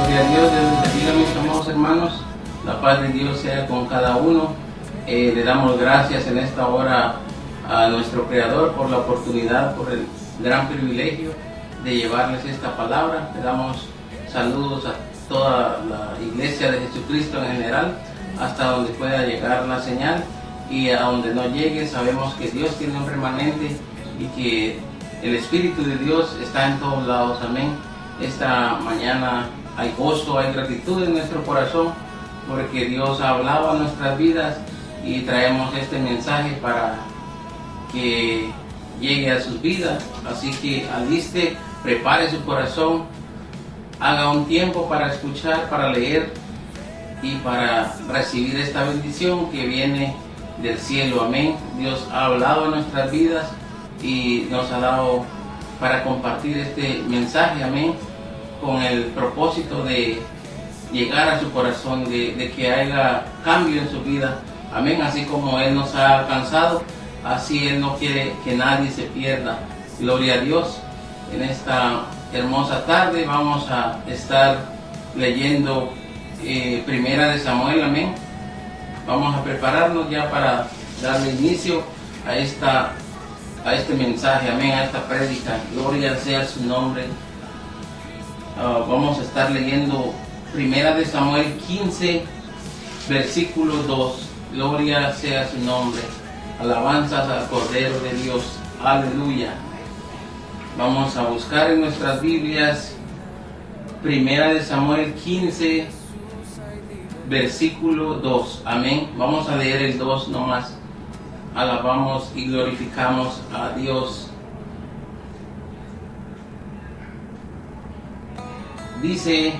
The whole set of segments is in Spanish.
Gloria a Dios, Dios les bendiga, mis amados hermanos. La paz de Dios sea con cada uno. Le damos gracias en esta hora a nuestro Creador por la oportunidad, por el gran privilegio de llevarles esta palabra. Le damos saludos a toda la iglesia de Jesucristo en general, hasta donde pueda llegar la señal, y a donde no llegue sabemos que Dios tiene un remanente y que el Espíritu de Dios está en todos lados. Amén. Esta mañana hay gozo, hay gratitud en nuestro corazón porque Dios ha hablado a nuestras vidas y traemos este mensaje para que llegue a sus vidas. Así que aliste, prepare su corazón, haga un tiempo para escuchar, para leer y para recibir esta bendición que viene del cielo. Amén. Dios ha hablado en nuestras vidas y nos ha dado para compartir este mensaje. Amén. Con el propósito de llegar a su corazón, de que haya cambio en su vida. Amén. Así como Él nos ha alcanzado, así Él no quiere que nadie se pierda. Gloria a Dios. En esta hermosa tarde vamos a estar leyendo Primera de Samuel. Amén. Vamos a prepararnos ya para darle inicio a este mensaje. Amén. A esta prédica. Gloria sea su nombre. Vamos a estar leyendo Primera de Samuel 15, versículo 2. Gloria sea su nombre. Alabanzas al Cordero de Dios. Aleluya. Vamos a buscar en nuestras Biblias Primera de Samuel 15, versículo 2. Amén. Vamos a leer el 2 nomás. Alabamos y glorificamos a Dios. Dice: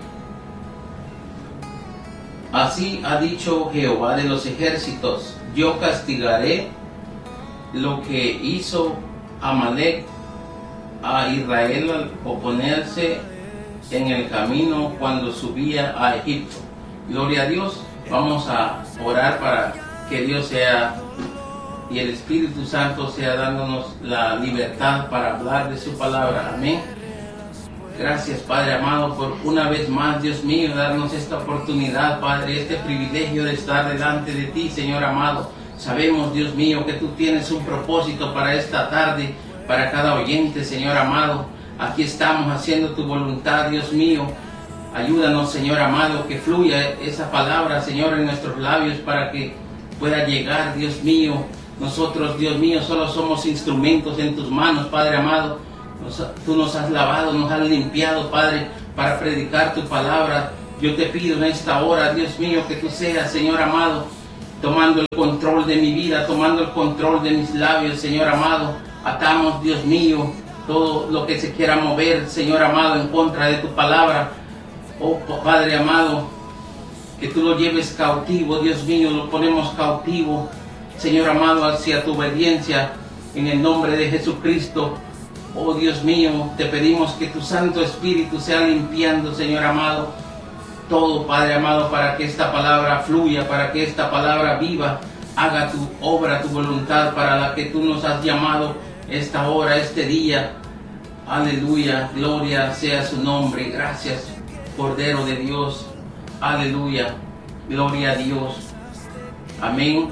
así ha dicho Jehová de los ejércitos, yo castigaré lo que hizo Amalec a Israel al oponerse en el camino cuando subía a Egipto. Gloria a Dios. Vamos a orar para que Dios sea y el Espíritu Santo sea dándonos la libertad para hablar de su palabra. Amén. Gracias, Padre amado, por una vez más, Dios mío, darnos esta oportunidad, Padre, este privilegio de estar delante de ti, Señor amado. Sabemos, Dios mío, que tú tienes un propósito para esta tarde, para cada oyente, Señor amado. Aquí estamos haciendo tu voluntad, Dios mío. Ayúdanos, Señor amado, que fluya esa palabra, Señor, en nuestros labios para que pueda llegar, Dios mío. Nosotros, Dios mío, solo somos instrumentos en tus manos, Padre amado. Tú nos has lavado, nos has limpiado, Padre, para predicar tu palabra. Yo te pido en esta hora, Dios mío, que tú seas, Señor amado, tomando el control de mi vida, tomando el control de mis labios, Señor amado. Atamos, Dios mío, todo lo que se quiera mover, Señor amado, en contra de tu palabra. Oh, Padre amado, que tú lo lleves cautivo, Dios mío, lo ponemos cautivo, Señor amado, hacia tu obediencia, en el nombre de Jesucristo. Oh Dios mío, te pedimos que tu Santo Espíritu sea limpiando, Señor amado, todo, Padre amado, para que esta palabra fluya, para que esta palabra viva, haga tu obra, tu voluntad para la que tú nos has llamado esta hora, este día. Aleluya, gloria sea su nombre. Gracias, Cordero de Dios. Aleluya, gloria a Dios. Amén.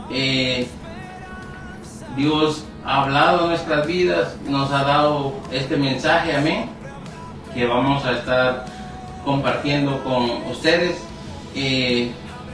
Dios ha hablado en nuestras vidas, nos ha dado este mensaje, amén, que vamos a estar compartiendo con ustedes. Le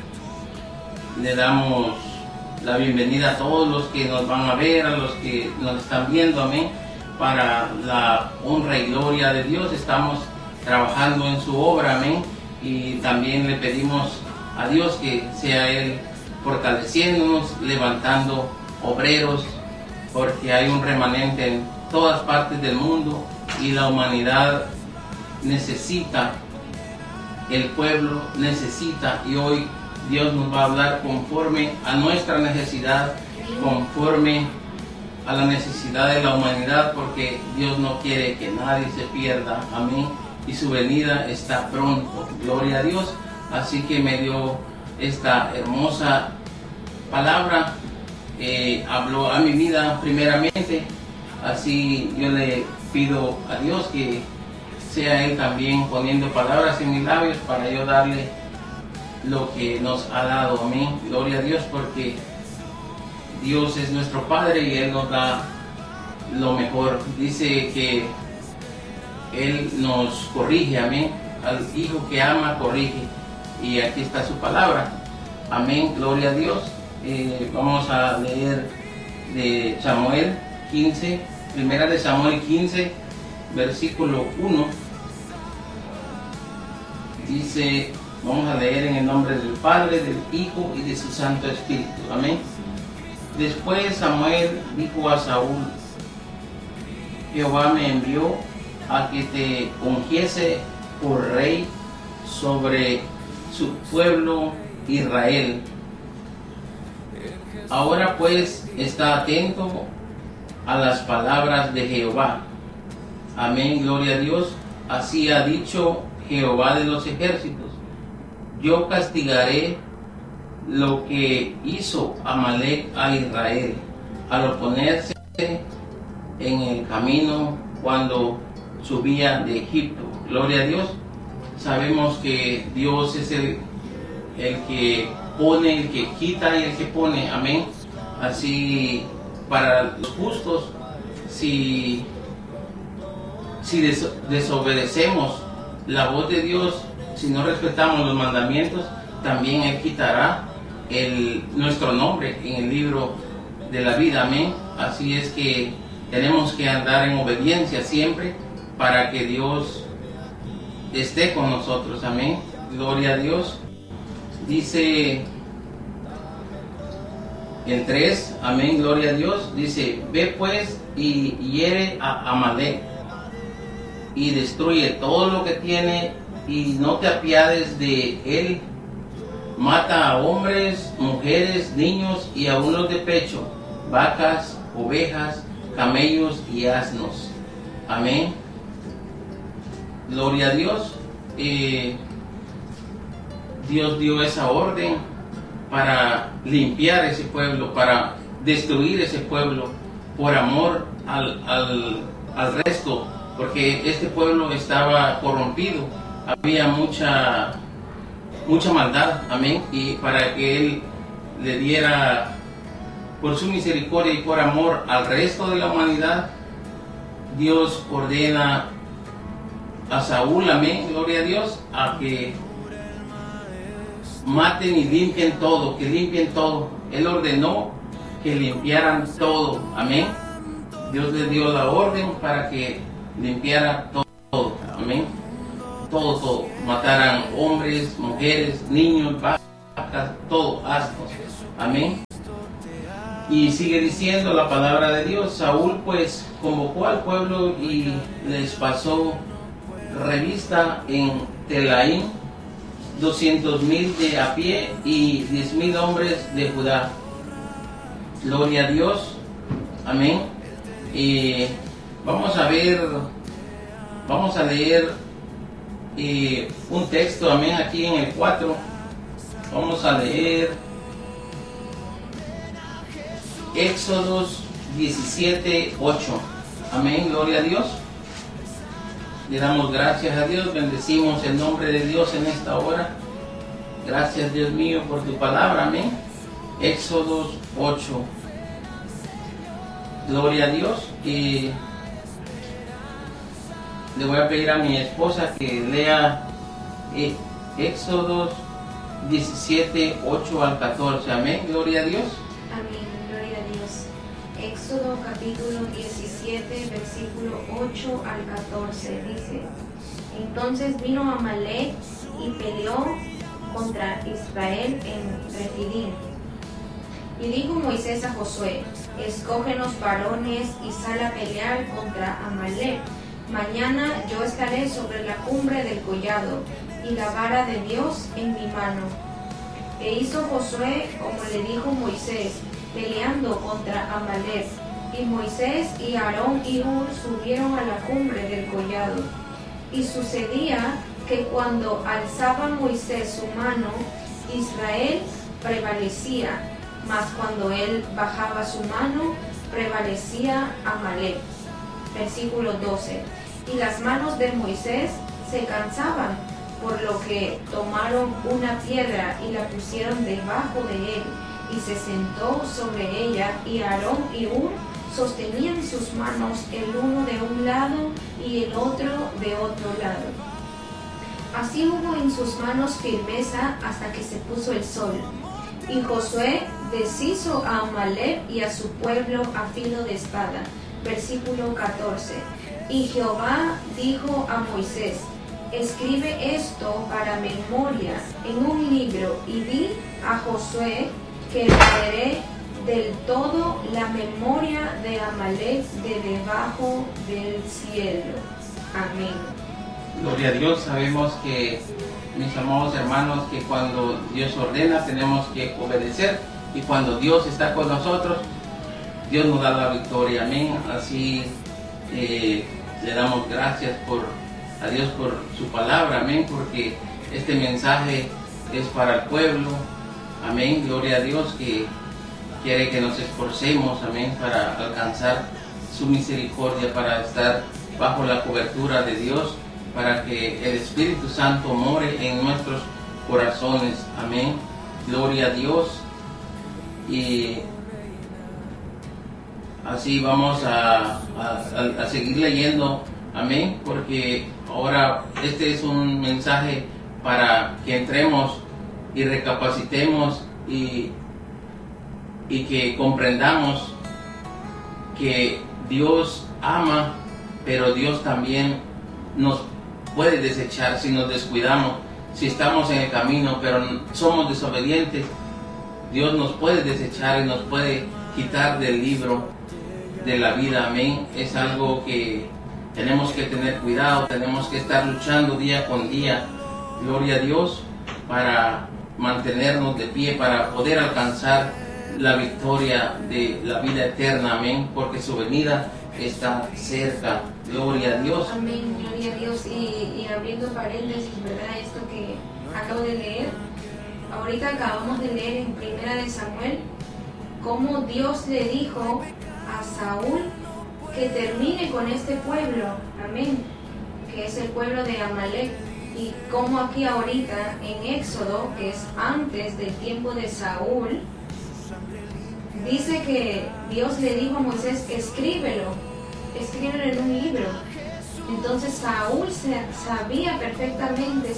damos la bienvenida a todos los que nos van a ver, a los que nos están viendo, amén, para la honra y gloria de Dios. Estamos trabajando en su obra, amén, y también le pedimos a Dios que sea Él fortaleciéndonos, levantando obreros, porque hay un remanente en todas partes del mundo y la humanidad necesita, el pueblo necesita, y hoy Dios nos va a hablar conforme a nuestra necesidad, conforme a la necesidad de la humanidad, porque Dios no quiere que nadie se pierda, amén, y su venida está pronto. Gloria a Dios. Así que me dio esta hermosa palabra, habló a mi vida primeramente. Así yo le pido a Dios que sea Él también poniendo palabras en mis labios para yo darle lo que nos ha dado. Amén. Gloria a Dios, porque Dios es nuestro Padre y Él nos da lo mejor. Dice que Él nos corrige, amén. Al hijo que ama, corrige. Y aquí está su palabra. Amén, gloria a Dios. Vamos a leer de Samuel 15, primera de Samuel 15, versículo 1. Dice, vamos a leer en el nombre del Padre, del Hijo y de su Santo Espíritu. Amén. Después Samuel dijo a Saúl: Jehová me envió a que te ungiese por rey sobre su pueblo Israel. Ahora pues está atento a las palabras de Jehová. Amén, gloria a Dios. Así ha dicho Jehová de los ejércitos: yo castigaré lo que hizo Amalec a Israel al oponerse en el camino cuando subía de Egipto. Gloria a Dios. Sabemos que Dios es el que pone, el que quita y el que pone. Amén. Así para los justos, si desobedecemos la voz de Dios, si no respetamos los mandamientos, también Él quitará nuestro nombre en el libro de la vida. Amén. Así es que tenemos que andar en obediencia siempre para que Dios esté con nosotros. Amén. Gloria a Dios. Dice el 3, amén, gloria a Dios. Dice: ve pues y hiere a Amalec y destruye todo lo que tiene y no te apiades de él. Mata a hombres, mujeres, niños y aun los de pecho, vacas, ovejas, camellos y asnos. Amén. Gloria a Dios. Dios dio esa orden para limpiar ese pueblo, para destruir ese pueblo, por amor al resto, porque este pueblo estaba corrompido, había mucha maldad. Amén. Y para que Él le diera, por su misericordia y por amor al resto de la humanidad, Dios ordena a Saúl, amén, gloria a Dios, a que maten y limpien todo, que limpien todo. Él ordenó que limpiaran todo, amén. Dios le dio la orden para que limpiara todo, amén. Todo, mataran hombres, mujeres, niños, vacas, todo, asnos, amén. Y sigue diciendo la palabra de Dios: Saúl pues convocó al pueblo y les pasó revista en Telaín 200,000 de a pie y 10,000 hombres de Judá. Gloria a Dios, amén. Y vamos a leer un texto, amén, aquí en el 4. Vamos a leer Éxodos 17:8. Amén, gloria a Dios. Le damos gracias a Dios, bendecimos el nombre de Dios en esta hora. Gracias, Dios mío, por tu palabra, amén. Éxodos 8. Gloria a Dios. Y le voy a pedir a mi esposa que lea Éxodos 17:8 al 14. Amén, gloria a Dios. Amén, gloria a Dios. Éxodo capítulo 17, versículo 8 al 14 dice: Entonces vino Amalec y peleó contra Israel en Refidim. Y dijo Moisés a Josué: Escógenos varones y sal a pelear contra Amalec. Mañana yo estaré sobre la cumbre del collado y la vara de Dios en mi mano. E hizo Josué como le dijo Moisés, peleando contra Amalec. Y Moisés y Aarón y Hur subieron a la cumbre del collado. Y sucedía que cuando alzaba Moisés su mano, Israel prevalecía, mas cuando él bajaba su mano, prevalecía Amalec. Versículo 12. y las manos de Moisés se cansaban, por lo que tomaron una piedra y la pusieron debajo de él, y se sentó sobre ella, y Aarón y Hur sostenían sus manos el uno de un lado y el otro de otro lado. Así hubo en sus manos firmeza hasta que se puso el sol. Y Josué deshizo a Amalek y a su pueblo a filo de espada. Versículo 14. Y Jehová dijo a Moisés: escribe esto para memoria en un libro, y di a Josué que leeré del todo la memoria de Amalek de debajo del cielo. Amén. Gloria a Dios. Sabemos que, mis amados hermanos, que cuando Dios ordena tenemos que obedecer, y cuando Dios está con nosotros, Dios nos da la victoria. Amén. Así le damos gracias a Dios por su palabra. Amén. Porque este mensaje es para el pueblo. Amén. Gloria a Dios, que quiere que nos esforcemos, amén, para alcanzar su misericordia, para estar bajo la cobertura de Dios, para que el Espíritu Santo more en nuestros corazones. Amén. Gloria a Dios. Y así vamos a seguir leyendo. Amén. Porque ahora este es un mensaje para que entremos y recapacitemos y que comprendamos que Dios ama, pero Dios también nos puede desechar si nos descuidamos, si estamos en el camino pero somos desobedientes. Dios nos puede desechar y nos puede quitar del libro de la vida. Amén. Es algo que tenemos que tener cuidado, tenemos que estar luchando día con día, gloria a Dios, para mantenernos de pie, para poder alcanzar la victoria de la vida eterna. Amén. Porque su venida está cerca. Gloria a Dios. Amén. Gloria a Dios. Y abriendo paréntesis, ¿verdad? Esto que acabo de leer, ahorita acabamos de leer en Primera de Samuel cómo Dios le dijo a Saúl que termine con este pueblo. Amén. Que es el pueblo de Amalek. Y como aquí ahorita en Éxodo, que es antes del tiempo de Saúl, dice que Dios le dijo a Moisés: escríbelo en un libro. Entonces Saúl sabía perfectamente,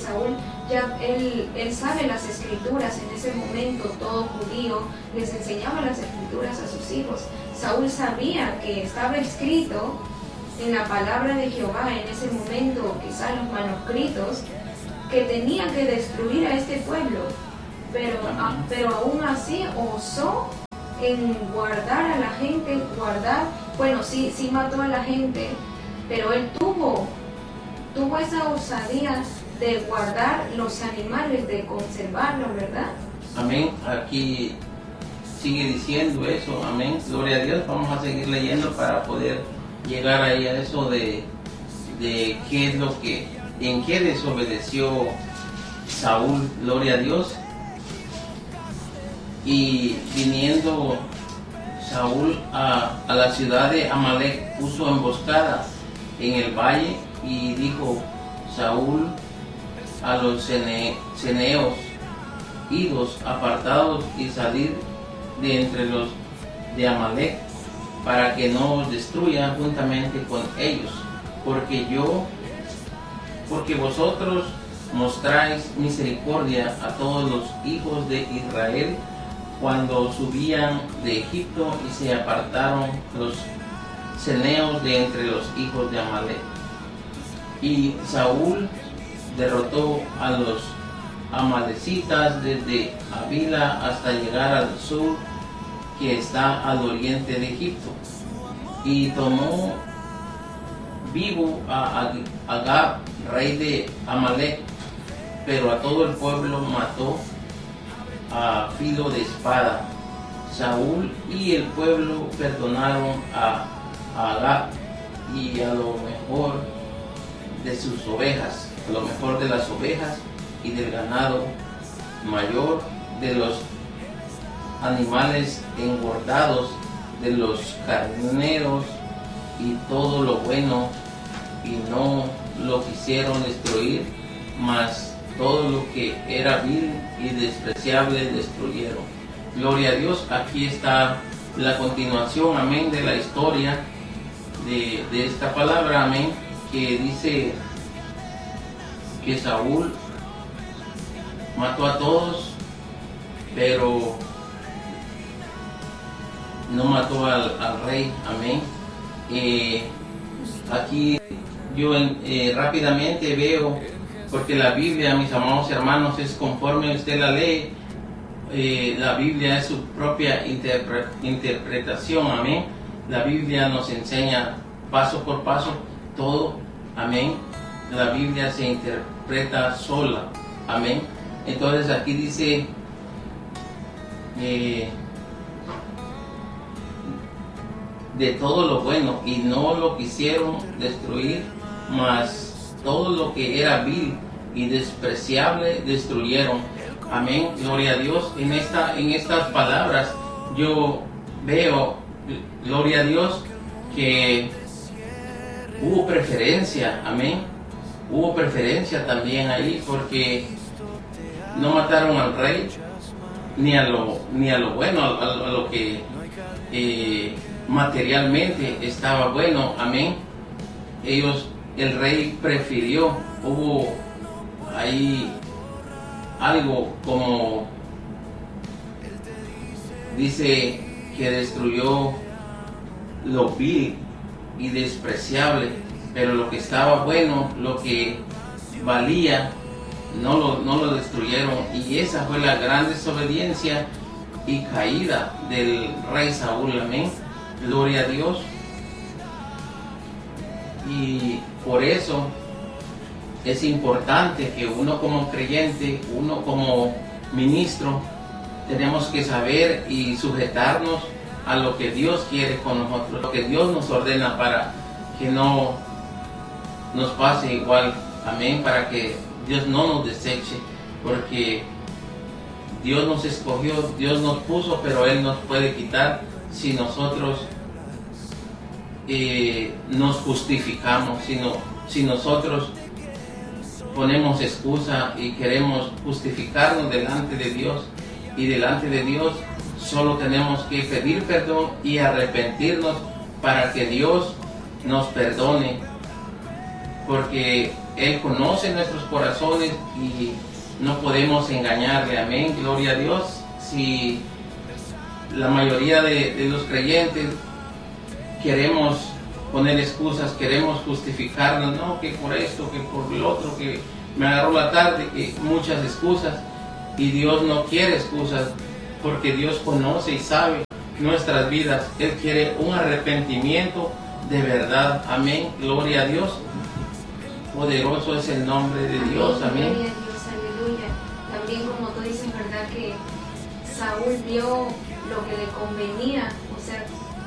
él sabe las escrituras. En ese momento todo judío les enseñaba las escrituras a sus hijos. Saúl sabía que estaba escrito en la palabra de Jehová en ese momento, quizá los manuscritos, que tenía que destruir a este pueblo, pero aún así osó en guardar a la gente, bueno, sí mató a la gente, pero él tuvo esa osadía de guardar los animales, de conservarlos, ¿verdad? Amén. Aquí sigue diciendo eso. Amén. Gloria a Dios. Vamos a seguir leyendo para poder llegar ahí a eso de qué es lo que, en qué desobedeció Saúl. Gloria a Dios. Y viniendo Saúl a la ciudad de Amalek, puso emboscada en el valle, y dijo Saúl a los ceneos: idos, apartados y salir de entre los de Amalek, para que no os destruya juntamente con ellos, porque vosotros mostráis misericordia a todos los hijos de Israel cuando subían de Egipto, y se apartaron los ceneos de entre los hijos de Amalek. Y Saúl derrotó a los amalecitas desde Avila hasta llegar al sur, que está al oriente de Egipto, y tomó vivo a Agag, rey de Amalek, pero a todo el pueblo mató a filo de espada. Saúl y el pueblo perdonaron a Agag y a lo mejor de sus ovejas, a lo mejor de las ovejas y del ganado mayor, de los animales engordados, de los carneros, y todo lo bueno y no lo quisieron destruir, mas todo lo que era vil y despreciable destruyeron. Gloria a Dios. Aquí está la continuación, amén, de la historia de esta palabra, amén, que dice que Saúl mató a todos, pero no mató al rey, amén. Aquí yo rápidamente veo, porque la Biblia, mis amados hermanos, es conforme usted la lee, la Biblia es su propia interpretación, amén. La Biblia nos enseña paso por paso todo, amén. La Biblia se interpreta sola, amén. Entonces aquí dice de todo lo bueno, y no lo quisieron destruir, mas todo lo que era vil y despreciable destruyeron. Amén, gloria a Dios. En estas palabras yo veo, gloria a Dios, que hubo preferencia, amén. Hubo preferencia también ahí, porque no mataron al rey, ni a lo bueno, a lo que materialmente estaba bueno, amén. El rey prefirió, hubo ahí algo como dice que destruyó lo vil y despreciable, pero lo que estaba bueno, lo que valía, no lo destruyeron, y esa fue la gran desobediencia y caída del rey Saúl, amén, gloria a Dios. Y por eso es importante que uno como creyente, uno como ministro, tenemos que saber y sujetarnos a lo que Dios quiere con nosotros, lo que Dios nos ordena, para que no nos pase igual, amén, para que Dios no nos deseche, porque Dios nos escogió, Dios nos puso, pero Él nos puede quitar si nosotros nos justificamos, si nosotros ponemos excusa y queremos justificarnos delante de Dios, y delante de Dios solo tenemos que pedir perdón y arrepentirnos para que Dios nos perdone, porque Él conoce nuestros corazones y no podemos engañarle, amén, gloria a Dios. Si la mayoría de los creyentes queremos poner excusas, queremos justificarnos, no, que por esto, que por el otro, que me agarró la tarde, que muchas excusas, y Dios no quiere excusas, porque Dios conoce y sabe nuestras vidas. Él quiere un arrepentimiento de verdad, amén, gloria a Dios. Poderoso es el nombre de Dios, amén. Gloria a Dios, aleluya. También, como tú dices, verdad que Saúl vio lo que le convenía, o sea,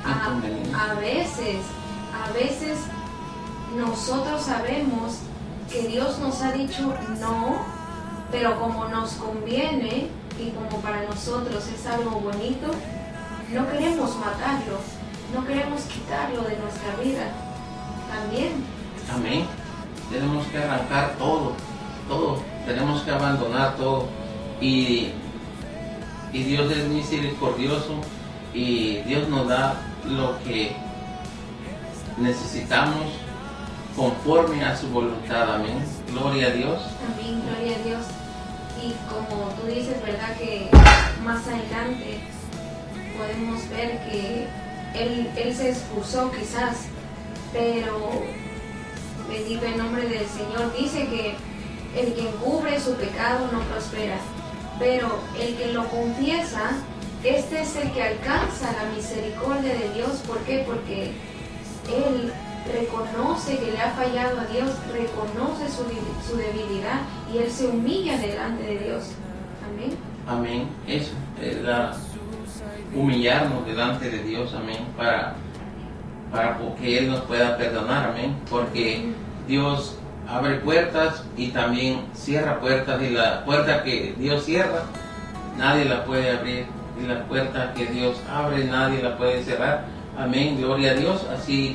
a veces nosotros sabemos que Dios nos ha dicho no, pero como nos conviene y como para nosotros es algo bonito, no queremos matarlo, no queremos quitarlo de nuestra vida también. Amén. Tenemos que arrancar todo, tenemos que abandonar todo, y Dios es misericordioso, y Dios nos da lo que necesitamos conforme a su voluntad, amén, gloria a Dios. Amén, gloria a Dios. Y como tú dices, verdad que más adelante podemos ver que él se excusó quizás, pero bendito el nombre del Señor, dice que el que encubre su pecado no prospera, pero el que lo confiesa, este es el que alcanza la misericordia de Dios. ¿Por qué? Porque él reconoce que le ha fallado a Dios, reconoce su debilidad, y él se humilla delante de Dios. Amén. Amén. Eso es humillarnos delante de Dios, amén, para que Él nos pueda perdonar, amén, porque Dios abre puertas y también cierra puertas, y la puerta que Dios cierra nadie la puede abrir, y la puerta que Dios abre nadie la puede cerrar, amén, gloria a Dios. Así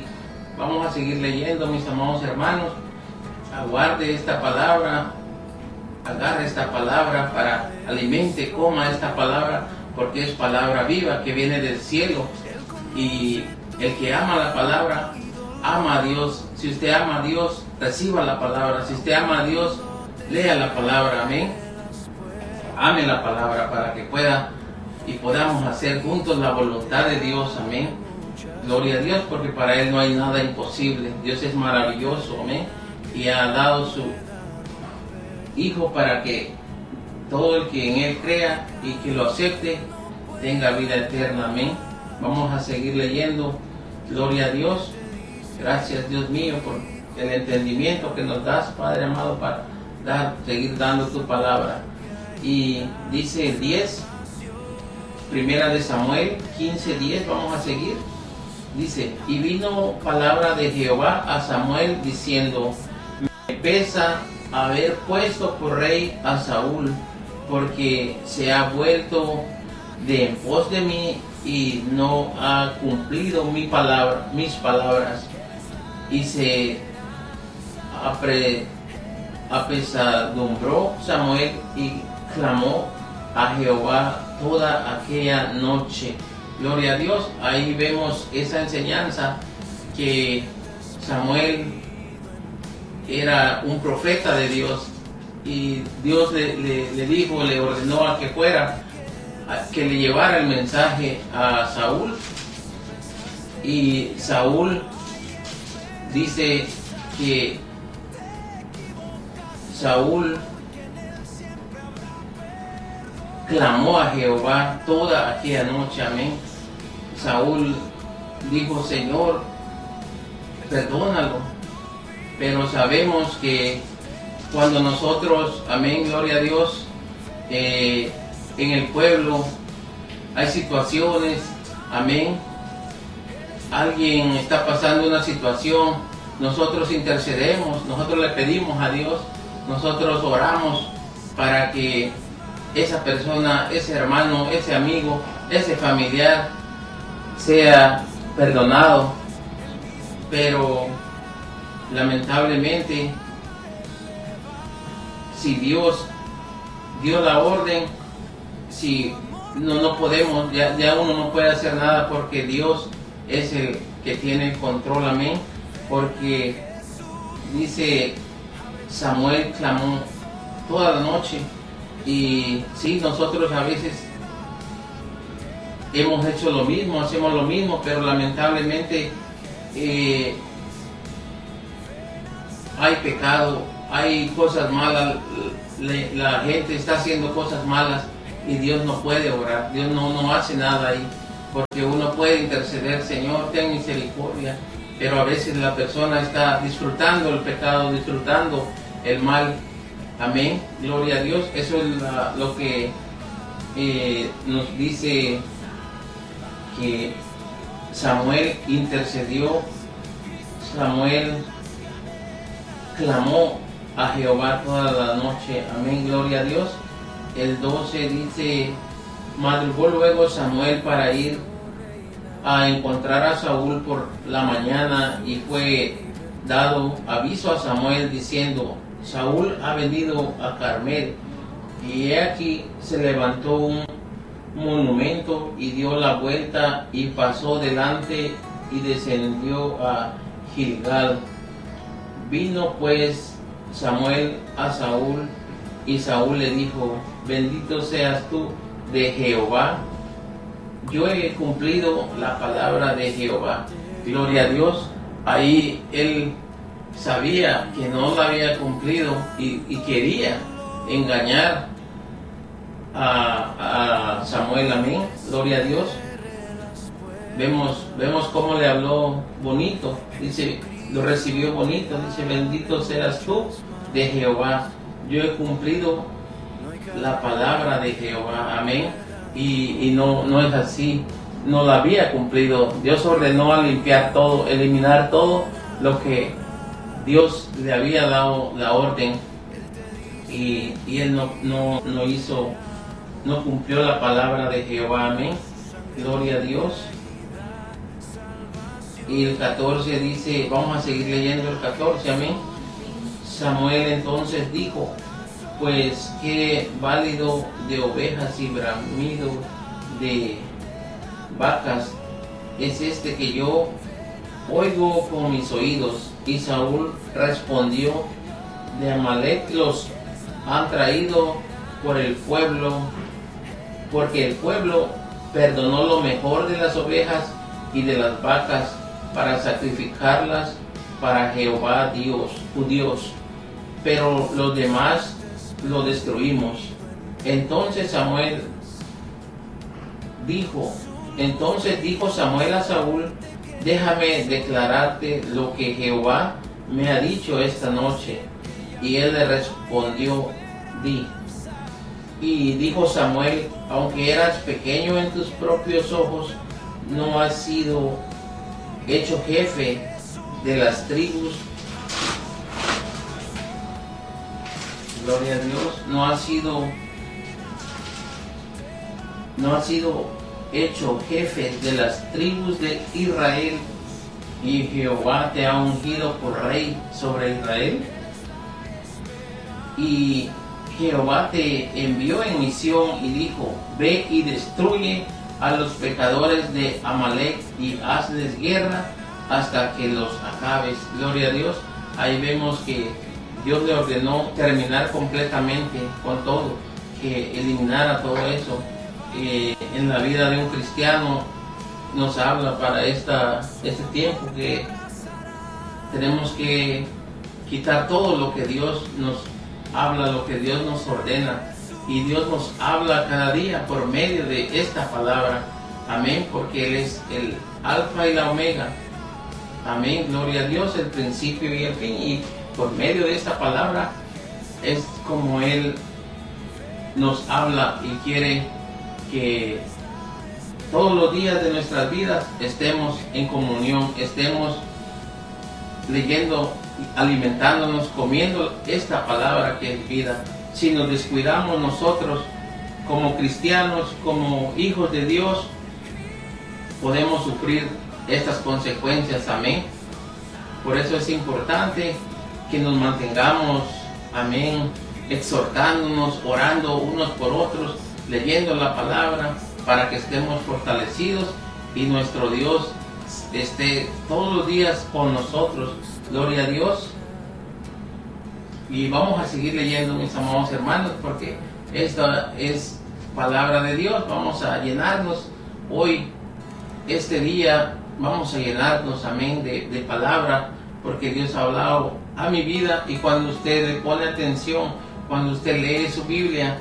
Vamos a seguir leyendo, mis amados hermanos. Aguarde esta palabra, agarre esta palabra para alimente, coma esta palabra, porque es palabra viva que viene del cielo. Y el que ama la palabra, ama a Dios. Si usted ama a Dios, reciba la palabra. Si usted ama a Dios, lea la palabra, amén. Ame la palabra para que pueda y podamos hacer juntos la voluntad de Dios, amén. Gloria a Dios, porque para Él no hay nada imposible. Dios es maravilloso, amén. Y ha dado su Hijo para que todo el que en Él crea y que lo acepte tenga vida eterna, amén. Vamos a seguir leyendo. Gloria a Dios. Gracias, Dios mío, por el entendimiento que nos das, Padre amado, para seguir dando tu palabra. Y dice el 10, Primera de Samuel 15:10, vamos a seguir. Dice: y vino palabra de Jehová a Samuel diciendo: me pesa haber puesto por rey a Saúl, porque se ha vuelto de en pos de mí y no ha cumplido mis palabras. Y se apesadumbró Samuel y clamó a Jehová toda aquella noche. Gloria a Dios. Ahí vemos esa enseñanza, que Samuel era un profeta de Dios y Dios le dijo, le ordenó a que fuera, que le llevara el mensaje a Saúl. Y Saúl dice que Saúl clamó a Jehová toda aquella noche, amén. Saúl dijo: Señor, perdónalo. Pero sabemos que cuando nosotros, amén, gloria a Dios, en el pueblo hay situaciones, amén, alguien está pasando una situación, nosotros intercedemos, nosotros le pedimos a Dios, nosotros oramos para que esa persona, ese hermano, ese amigo, ese familiar sea perdonado. Pero lamentablemente, si Dios dio la orden, si no podemos, ya uno no puede hacer nada, porque Dios es el que tiene el control, amén. Porque dice: Samuel clamó toda la noche. Y sí, nosotros a veces hemos hecho lo mismo, hacemos lo mismo, pero lamentablemente hay pecado, hay cosas malas, la gente está haciendo cosas malas y Dios no puede orar, Dios no hace nada ahí, porque uno puede interceder: Señor, ten misericordia, pero a veces la persona está disfrutando el pecado, disfrutando el mal. Amén, gloria a Dios. Eso es lo que nos dice, que Samuel intercedió, Samuel clamó a Jehová toda la noche. Amén, gloria a Dios. El 12 dice: madrugó luego Samuel para ir a encontrar a Saúl por la mañana, y fue dado aviso a Samuel diciendo: Saúl ha venido a Carmel. Y he aquí se levantó un monumento y dio la vuelta y pasó delante y descendió a Gilgal. Vino pues Samuel a Saúl, y Saúl le dijo: bendito seas tú de Jehová, yo he cumplido la palabra de Jehová. Gloria a Dios. Ahí él sabía que no la había cumplido y quería engañar a Samuel, amén, gloria a Dios. Vemos cómo le habló bonito, dice, lo recibió bonito, dice: bendito seas tú de Jehová, yo he cumplido la palabra de Jehová, amén. Y no es así, no la había cumplido. Dios ordenó a limpiar todo, eliminar todo lo que Dios le había dado la orden, y él no hizo, no cumplió la palabra de Jehová, amén, gloria a Dios. Y el 14 dice, vamos a seguir leyendo el 14, amén. Samuel entonces dijo, pues qué válido de ovejas y bramido de vacas es este que yo oigo con mis oídos. Y Saúl respondió, de Amalec los han traído por el pueblo, porque el pueblo perdonó lo mejor de las ovejas y de las vacas para sacrificarlas para Jehová Dios, tu Dios, pero los demás lo destruimos. Entonces dijo Samuel a Saúl, déjame declararte lo que Jehová me ha dicho esta noche. Y él le respondió, di. Y dijo Samuel, aunque eras pequeño en tus propios ojos, no has sido hecho jefe de las tribus. Gloria a Dios. No has sido hecho jefe de las tribus de Israel, y Jehová te ha ungido por rey sobre Israel. Y Jehová te envió en misión y dijo, ve y destruye a los pecadores de Amalec y hazles guerra hasta que los acabes. Gloria a Dios. Ahí vemos que Dios le ordenó terminar completamente con todo, que eliminara todo eso. En la vida de un cristiano nos habla para este tiempo que tenemos que quitar todo lo que Dios nos habla, lo que Dios nos ordena, y Dios nos habla cada día por medio de esta palabra, amén, porque Él es el alfa y la omega, amén, gloria a Dios, el principio y el fin, y por medio de esta palabra es como Él nos habla y quiere que todos los días de nuestras vidas estemos en comunión, estemos leyendo, alimentándonos, comiendo esta palabra que es vida. Si nos descuidamos nosotros como cristianos, como hijos de Dios, podemos sufrir estas consecuencias, amén. Por eso es importante que nos mantengamos, amén, exhortándonos, orando unos por otros, leyendo la palabra, para que estemos fortalecidos y nuestro Dios esté todos los días con nosotros. Gloria a Dios. Y vamos a seguir leyendo, mis amados hermanos, porque esta es palabra de Dios. Vamos a llenarnos hoy, este día, vamos a llenarnos, amén, de palabra, porque Dios ha hablado a mi vida. Y cuando usted le pone atención, cuando usted lee su Biblia,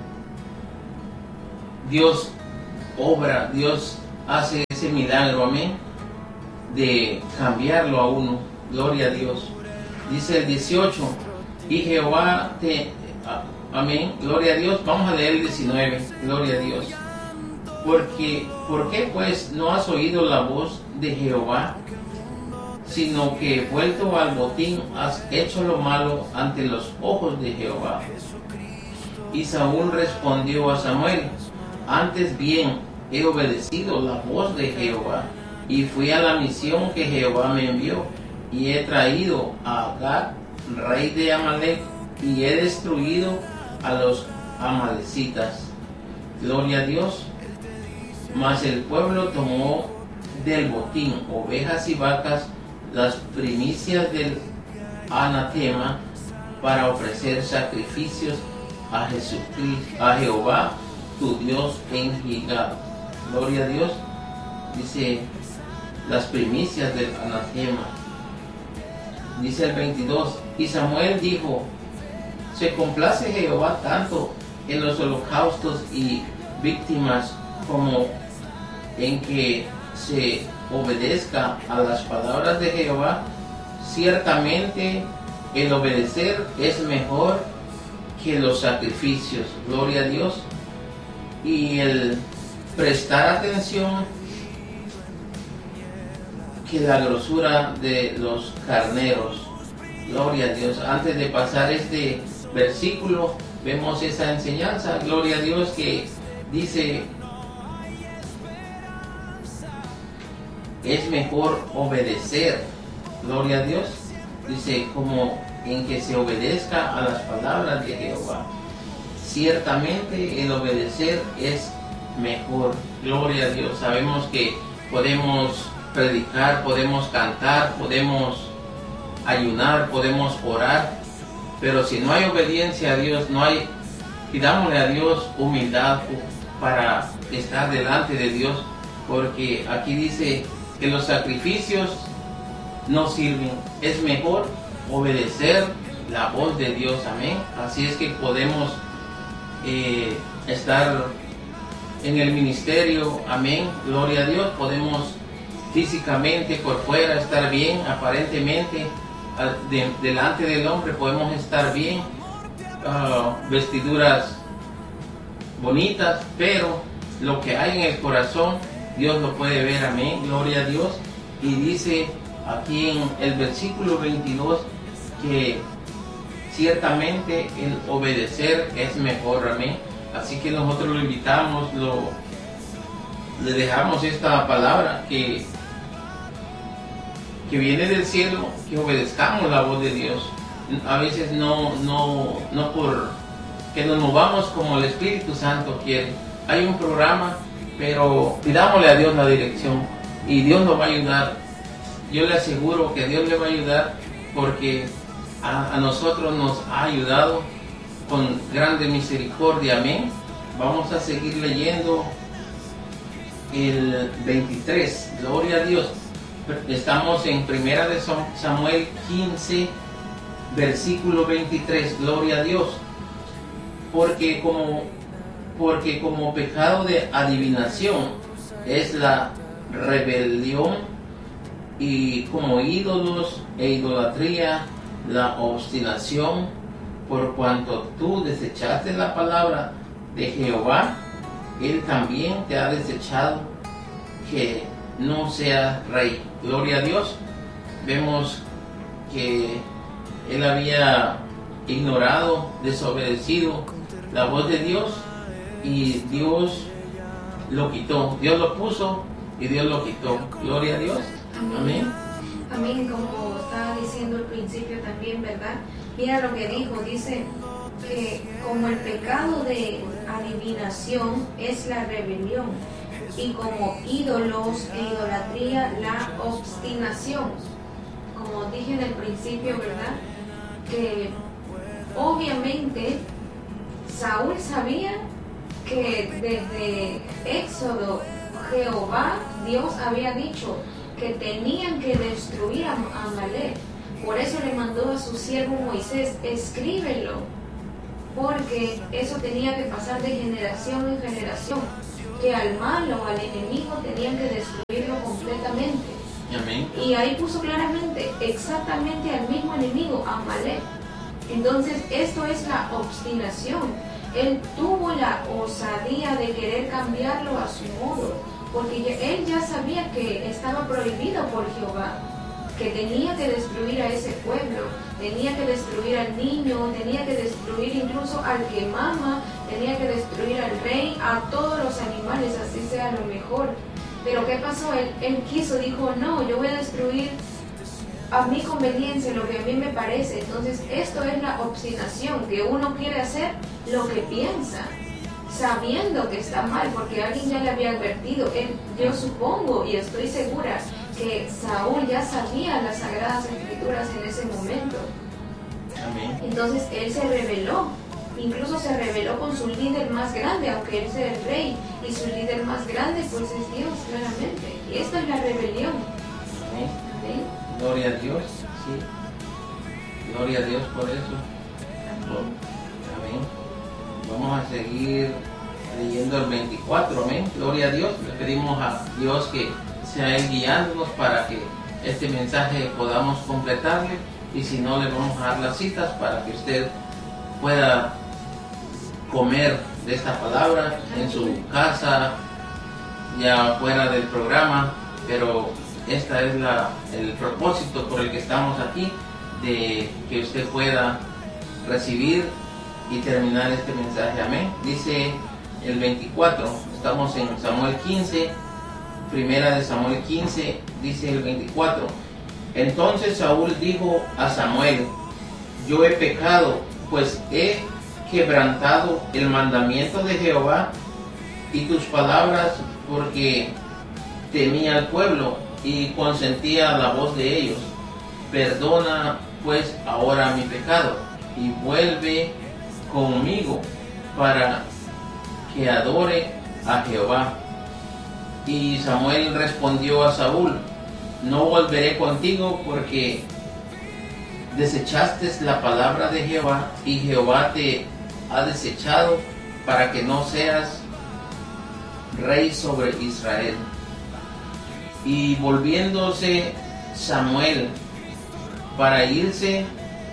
Dios obra, Dios hace ese milagro, amén, de cambiarlo a uno. Gloria a Dios. Dice el 18, y Jehová amén, gloria a Dios. Vamos a leer el 19, gloria a Dios. ¿Por qué pues no has oído la voz de Jehová, sino que vuelto al botín has hecho lo malo ante los ojos de Jehová? Y Saúl respondió a Samuel, antes bien he obedecido la voz de Jehová, y fui a la misión que Jehová me envió, y he traído a Agag, rey de Amalec, y he destruido a los amalecitas. Gloria a Dios. Mas el pueblo tomó del botín ovejas y vacas, las primicias del anatema, para ofrecer sacrificios a Jesucristo, a Jehová tu Dios en Gilgal. Gloria a Dios. Dice las primicias del anatema. Dice el 22, y Samuel dijo, se complace Jehová tanto en los holocaustos y víctimas como en que se obedezca a las palabras de Jehová. Ciertamente el obedecer es mejor que los sacrificios. Gloria a Dios. Y el prestar atención que la grosura de los carneros. Gloria a Dios. Antes de pasar este versículo, vemos esa enseñanza. Gloria a Dios, que dice es mejor obedecer. Gloria a Dios. Dice, como en que se obedezca a las palabras de Jehová. Ciertamente el obedecer es mejor. Gloria a Dios. Sabemos que podemos predicar, podemos cantar, podemos ayunar, podemos orar, pero si no hay obediencia a Dios, pidámosle a Dios humildad para estar delante de Dios, porque aquí dice que los sacrificios no sirven. Es mejor obedecer la voz de Dios. Amén. Así es que podemos estar en el ministerio. Amén. Gloria a Dios. Podemos físicamente por fuera estar bien, aparentemente delante del hombre podemos estar bien, vestiduras bonitas, pero lo que hay en el corazón Dios lo puede ver. Amén. Gloria a Dios. Y dice aquí en el versículo 22 que ciertamente el obedecer es mejor. Amén. Así que nosotros lo invitamos, le dejamos esta palabra que viene del cielo, que obedezcamos la voz de Dios. A veces no por que nos movamos como el Espíritu Santo quiere. Hay un programa, pero pidámosle a Dios la dirección y Dios nos va a ayudar. Yo le aseguro que Dios le va a ayudar, porque a nosotros nos ha ayudado con grande misericordia. Amén. Vamos a seguir leyendo el 23. Gloria a Dios. Estamos en Primera de Samuel 15, versículo 23. Gloria a Dios. Porque como pecado de adivinación es la rebelión, y como ídolos e idolatría la obstinación, por cuanto tú desechaste la palabra de Jehová, Él también te ha desechado, que no seas rey. Gloria a Dios. Vemos que él había ignorado, desobedecido la voz de Dios, y Dios lo quitó. Dios lo puso y Dios lo quitó. Gloria a Dios. Amén. Amén. Como estaba diciendo al principio también, ¿verdad? Mira lo que dijo. Dice que como el pecado de adivinación es la rebelión, y como ídolos e idolatría la obstinación. Como dije en el principio, ¿verdad? Que obviamente Saúl sabía que desde Éxodo Jehová, Dios había dicho que tenían que destruir a Amalek. Por eso le mandó a su siervo Moisés: escríbelo, porque eso tenía que pasar de generación en generación, que al malo, al enemigo, tenían que destruirlo completamente. Amén. Y ahí puso claramente, exactamente al mismo enemigo, Amalek. Entonces, esto es la obstinación. Él tuvo la osadía de querer cambiarlo a su modo, porque él ya sabía que estaba prohibido por Jehová, que tenía que destruir a ese pueblo, tenía que destruir al niño, tenía que destruir incluso al que mama, tenía que destruir al rey, a todos los animales, así sea lo mejor. Pero ¿qué pasó? Él quiso, dijo, no, yo voy a destruir a mi conveniencia, lo que a mí me parece. Entonces esto es la obstinación, que uno quiere hacer lo que piensa, sabiendo que está mal, porque alguien ya le había advertido. Yo supongo y estoy segura que Saúl ya sabía las Sagradas Escrituras en ese momento. Amén. Entonces él se rebeló, incluso se rebeló con su líder más grande, aunque él sea el rey, y su líder más grande pues es Dios, claramente. Y esta es la rebelión. Amén. ¿Amén? Gloria a Dios. Sí. Gloria a Dios por eso. Amén. Vamos a seguir leyendo el 24. Amén. Gloria a Dios. Le pedimos a Dios que sea Él guiándonos para que este mensaje podamos completarle, y si no, le vamos a dar las citas para que usted pueda comer de esta palabra en su casa, ya fuera del programa. Pero esta es el propósito por el que estamos aquí, de que usted pueda recibir y terminar este mensaje. Amén. Dice el 24, estamos en Samuel 15, Primera de Samuel 15, dice el 24. Entonces Saúl dijo a Samuel: yo he pecado, pues he quebrantado el mandamiento de Jehová y tus palabras, porque temía al pueblo y consentía a la voz de ellos. Perdona pues ahora mi pecado y vuelve conmigo para que adore a Jehová. Y Samuel respondió a Saúl: no volveré contigo, porque desechaste la palabra de Jehová y Jehová te ha desechado para que no seas rey sobre Israel. Y volviéndose Samuel para irse,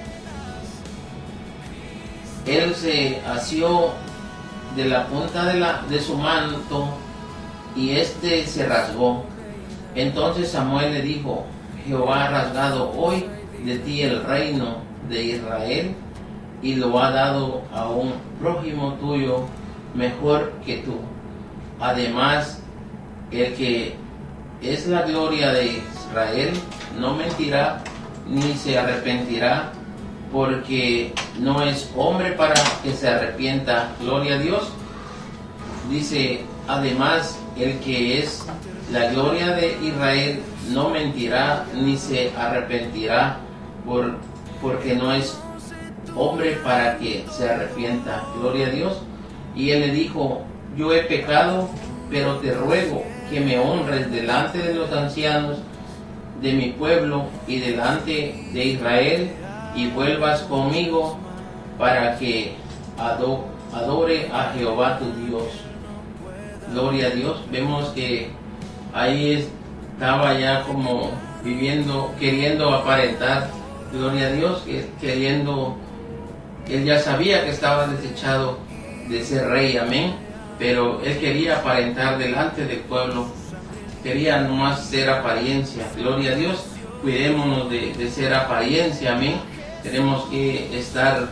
él se asió de la punta de su manto y este se rasgó. Entonces Samuel le dijo: Jehová ha rasgado hoy de ti el reino de Israel y lo ha dado a un prójimo tuyo mejor que tú. Además, el que es la gloria de Israel no mentirá ni se arrepentirá, porque no es hombre para que se arrepienta. Gloria a Dios. Dice: además, el que es la gloria de Israel no mentirá ni se arrepentirá, porque no es hombre para que se arrepienta. Gloria a Dios. Y él le dijo: yo he pecado, pero te ruego que me honres delante de los ancianos de mi pueblo y delante de Israel, y vuelvas conmigo para que adore a Jehová tu Dios. Gloria a Dios. Vemos que ahí estaba ya como viviendo, queriendo aparentar. Gloria a Dios, queriendo, él ya sabía que estaba desechado de ser rey, amén, pero él quería aparentar delante del pueblo, quería nomás ser apariencia. Gloria a Dios. Cuidémonos de ser apariencia, amén. Tenemos que estar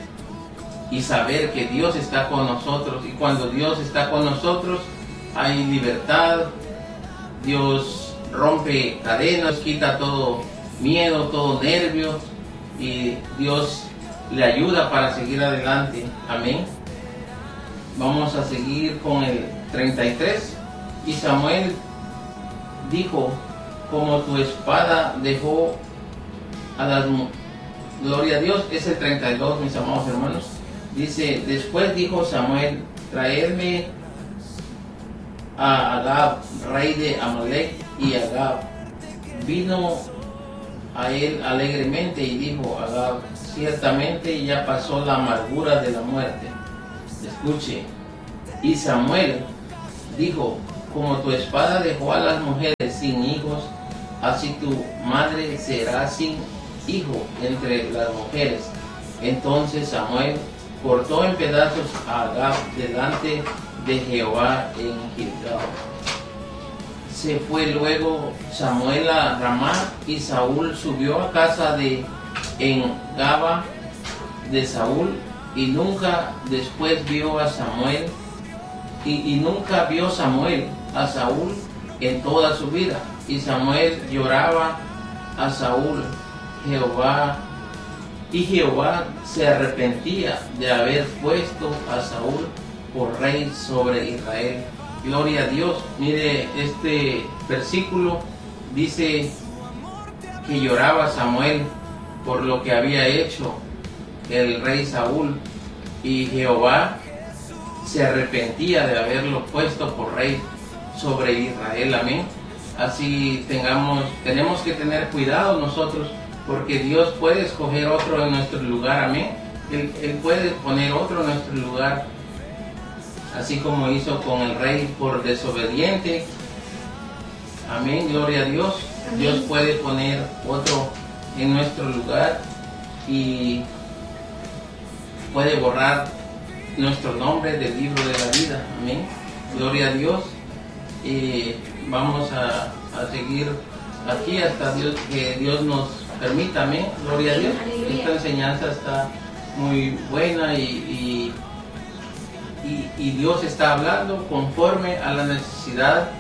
y saber que Dios está con nosotros, y cuando Dios está con nosotros hay libertad. Dios rompe cadenas, quita todo miedo, todo nervio, y Dios le ayuda para seguir adelante, amén. Vamos a seguir con el 33. Y Samuel dijo: como tu espada dejó a las gloria a Dios. Es el 32, mis amados hermanos. Dice: después dijo Samuel: traedme a Agab, rey de Amalek. Y Agab vino a él alegremente, y dijo Agab: ciertamente ya pasó la amargura de la muerte. Escuche. Y Samuel dijo: como tu espada dejó a las mujeres sin hijos, así tu madre será sin hijo entre las mujeres. Entonces Samuel cortó en pedazos a Agab delante de Jehová en Gilgal. Se fue luego Samuel a Ramá, y Saúl subió a casa en Gaba de Saúl, y nunca después vio a Samuel, y nunca vio Samuel a Saúl en toda su vida. Y Samuel lloraba a Saúl, y Jehová se arrepentía de haber puesto a Saúl por rey sobre Israel. Gloria a Dios. Mire, este versículo dice que lloraba Samuel por lo que había hecho el rey Saúl, y Jehová se arrepentía de haberlo puesto por rey sobre Israel, amén. Así tenemos que tener cuidado nosotros, porque Dios puede escoger otro en nuestro lugar, amén. Él puede poner otro en nuestro lugar, así como hizo con el rey por desobediente, amén. Gloria a Dios. Amén. Dios puede poner otro en nuestro lugar y puede borrar nuestro nombre del libro de la vida, amén. Gloria a Dios. Y vamos a seguir aquí hasta que Dios nos permita, amén. Gloria a Dios. Esta enseñanza está muy buena, y Dios está hablando conforme a la necesidad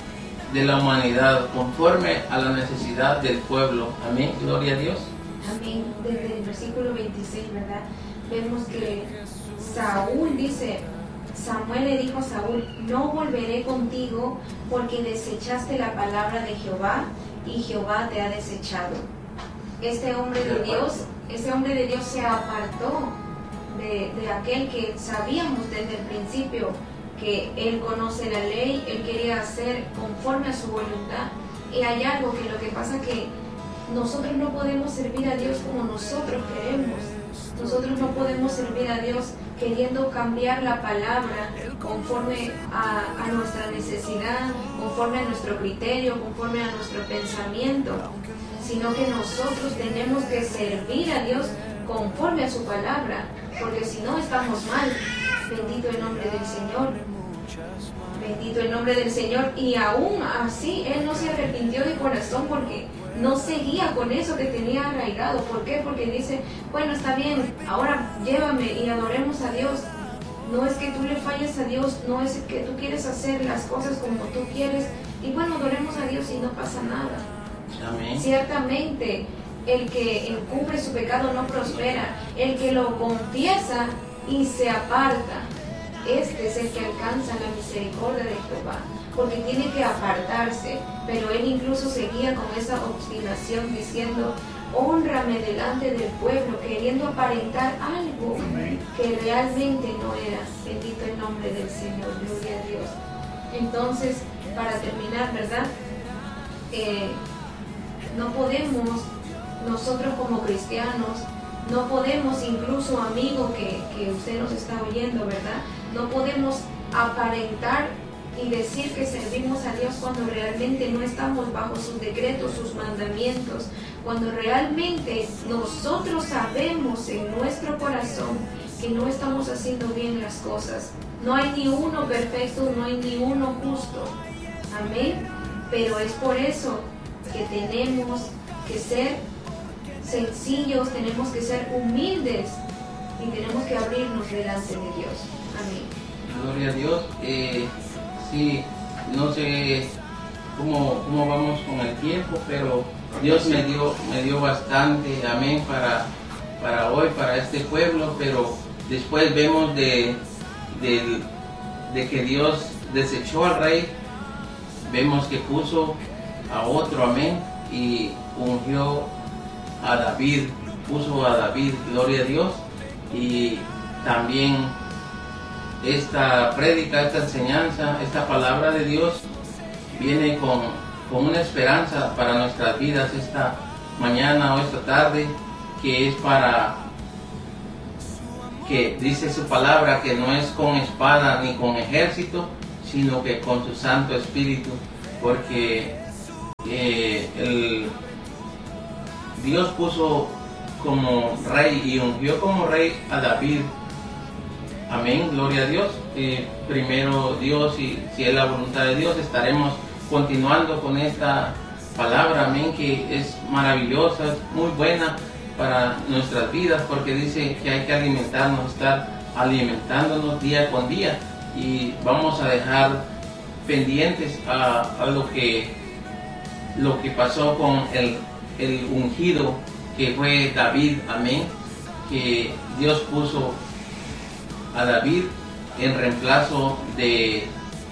de la humanidad conforme a la necesidad del pueblo. Amén, gloria a Dios. Amén. Desde el versículo 26, ¿verdad? Vemos que Saúl dice, Samuel le dijo a Saúl, no volveré contigo porque desechaste la palabra de Jehová y Jehová te ha desechado. Este hombre de Dios se apartó de aquel que sabíamos desde el principio que él conoce la ley, él quería hacer conforme a su voluntad. Y hay algo que lo que pasa que nosotros no podemos servir a Dios como nosotros queremos. Nosotros no podemos servir a Dios queriendo cambiar la palabra conforme a nuestra necesidad, conforme a nuestro criterio, conforme a nuestro pensamiento, sino que nosotros tenemos que servir a Dios conforme a su palabra, porque si no estamos mal. Bendito el nombre del Señor. Bendito el nombre del Señor. Y aún así, él no se arrepintió de corazón porque no seguía con eso que tenía arraigado. ¿Por qué? Porque dice, bueno, está bien, ahora llévame y adoremos a Dios. No es que tú le falles a Dios, no es que tú quieres hacer las cosas como tú quieres. Y bueno, adoremos a Dios y no pasa nada. Amén. Ciertamente, el que encubre su pecado no prospera. El que lo confiesa y se aparta, este es el que alcanza la misericordia de Jehová, porque tiene que apartarse. Pero él incluso seguía con esa obstinación diciendo, hónrame delante del pueblo, queriendo aparentar algo que realmente no era. Bendito el nombre del Señor, gloria a Dios. Entonces, para terminar, ¿verdad? No podemos nosotros como cristianos, no podemos, incluso amigo que usted nos está oyendo, ¿verdad? No podemos aparentar y decir que servimos a Dios cuando realmente no estamos bajo sus decretos, sus mandamientos, cuando realmente nosotros sabemos en nuestro corazón que no estamos haciendo bien las cosas. No hay ni uno perfecto, no hay ni uno justo. Amén. Pero es por eso que tenemos que ser sencillos, tenemos que ser humildes y tenemos que abrirnos delante de Dios. Amén. Gloria a Dios. Sí, no sé cómo vamos con el tiempo, pero Dios me dio bastante, amén, para hoy, para este pueblo, pero después vemos de que Dios desechó al rey, vemos que puso a otro, amén, y ungió a David, puso a David, gloria a Dios. Y también esta prédica, esta enseñanza, esta palabra de Dios viene con una esperanza para nuestras vidas esta mañana o esta tarde, que es para que dice su palabra que no es con espada ni con ejército, sino que con su Santo Espíritu, porque Dios puso como rey y ungió como rey a David. Amén, gloria a Dios. Primero Dios, y si es la voluntad de Dios, estaremos continuando con esta palabra, amén, que es maravillosa, es muy buena para nuestras vidas, porque dice que hay que alimentarnos, estar alimentándonos día con día, y vamos a dejar pendientes a lo que pasó con el ungido que fue David, amén, que Dios puso a David en reemplazo del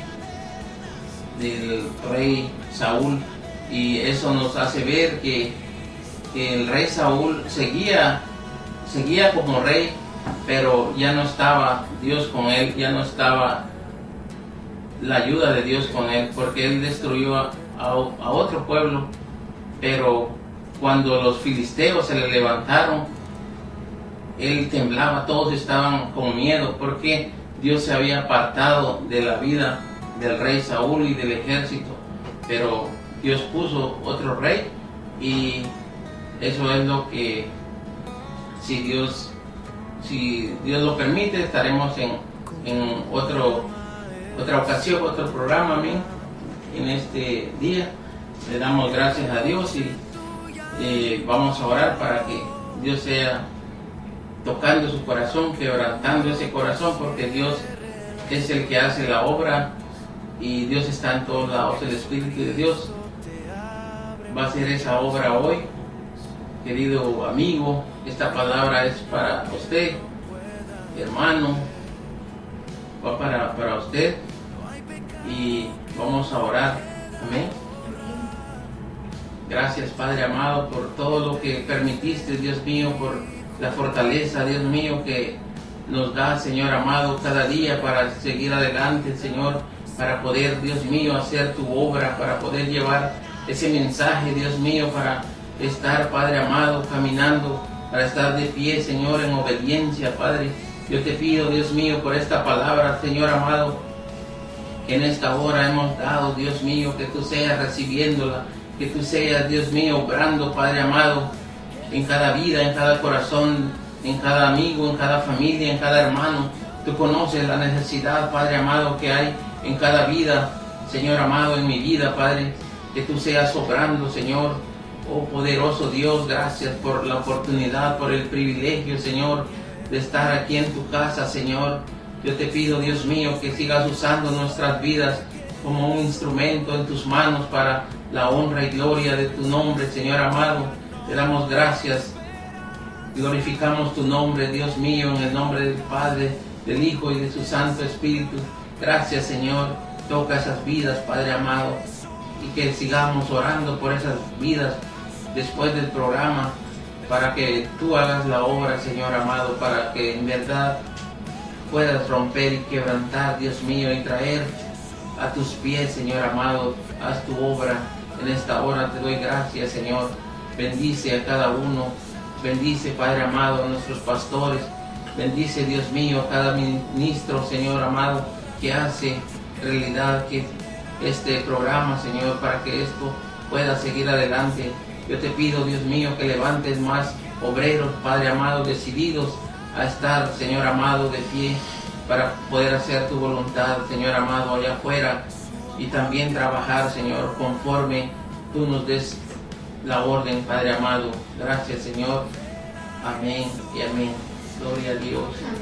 rey Saúl, y eso nos hace ver que el rey Saúl seguía como rey, pero ya no estaba Dios con él, ya no estaba la ayuda de Dios con él, porque él destruyó a otro pueblo. Pero cuando los filisteos se le levantaron, él temblaba, todos estaban con miedo, porque Dios se había apartado de la vida del rey Saúl y del ejército. Pero Dios puso otro rey, y eso es lo que, si Dios lo permite, estaremos en otra ocasión, otro programa, amén, en este día. Le damos gracias a Dios y vamos a orar para que Dios sea tocando su corazón, quebrantando ese corazón, porque Dios es el que hace la obra y Dios está en todos lados. El Espíritu de Dios va a hacer esa obra hoy. Querido amigo, esta palabra es para usted, hermano, va para usted, y vamos a orar. Amén. Gracias, Padre amado, por todo lo que permitiste, Dios mío, por la fortaleza, Dios mío, que nos da, Señor amado, cada día para seguir adelante, Señor, para poder, Dios mío, hacer tu obra, para poder llevar ese mensaje, Dios mío, para estar, Padre amado, caminando, para estar de pie, Señor, en obediencia, Padre. Yo te pido, Dios mío, por esta palabra, Señor amado, que en esta hora hemos dado, Dios mío, que tú seas recibiéndola, que tú seas, Dios mío, obrando, Padre amado, en cada vida, en cada corazón, en cada amigo, en cada familia, en cada hermano. Tú conoces la necesidad, Padre amado, que hay en cada vida, Señor amado, en mi vida, Padre, que tú seas obrando, Señor. Oh poderoso Dios, gracias por la oportunidad, por el privilegio, Señor, de estar aquí en tu casa, Señor. Yo te pido, Dios mío, que sigas usando nuestras vidas como un instrumento en tus manos para la honra y gloria de tu nombre, Señor amado. Te damos gracias, glorificamos tu nombre, Dios mío, en el nombre del Padre, del Hijo y de su Santo Espíritu. Gracias, Señor. Toca esas vidas, Padre amado, y que sigamos orando por esas vidas después del programa, para que tú hagas la obra, Señor amado, para que en verdad puedas romper y quebrantar, Dios mío, y traer a tus pies, Señor amado. Haz tu obra en esta hora. Te doy gracias, Señor. Bendice a cada uno. Bendice, Padre amado, a nuestros pastores. Bendice, Dios mío, a cada ministro, Señor amado, que hace realidad que este programa, Señor, para que esto pueda seguir adelante. Yo te pido, Dios mío, que levantes más obreros, Padre amado, decididos a estar, Señor amado, de pie para poder hacer tu voluntad, Señor amado, allá afuera, y también trabajar, Señor, conforme tú nos des la orden, Padre amado. Gracias, Señor. Amén y amén. Gloria a Dios.